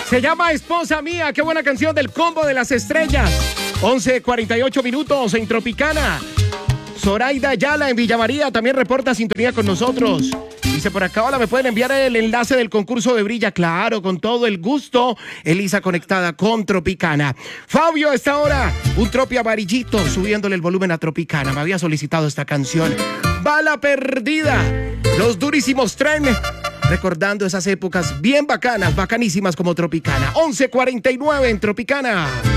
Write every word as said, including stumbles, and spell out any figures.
Se llama Esposa Mía. Qué buena canción del Combo de las Estrellas. once cuarenta y ocho minutos en Tropicana. Zoraida Ayala en Villa María también reporta sintonía con nosotros. Dice por acá, hola, ¿me pueden enviar el enlace del concurso de Brilla? Claro, con todo el gusto. Elisa conectada con Tropicana. Fabio, a esta hora, un tropi amarillito subiéndole el volumen a Tropicana. Me había solicitado esta canción. Bala Perdida. Los Durísimos Tren. Recordando esas épocas bien bacanas, bacanísimas como Tropicana. once cuarenta y nueve en Tropicana.